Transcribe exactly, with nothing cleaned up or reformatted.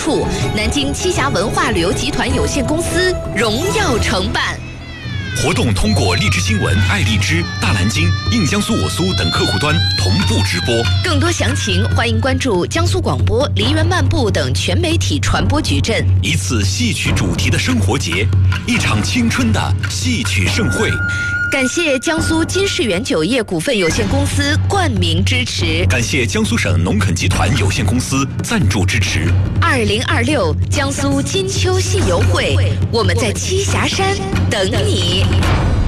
处，南京栖霞文化旅游集团有限公司荣耀承办。 活动通过荔枝新闻、爱荔枝、大南京、印江苏我苏等客户端同步直播。 更多详情，欢迎关注江苏广播、梨园漫步等全媒体传播矩阵。 一次戏曲主题的生活节，一场青春的戏曲盛会。 感谢江苏金世元酒业股份有限公司冠名支持， 感谢江苏省农垦集团有限公司赞助支持。 二零二六江苏金秋戏游会，我们在栖霞山等你。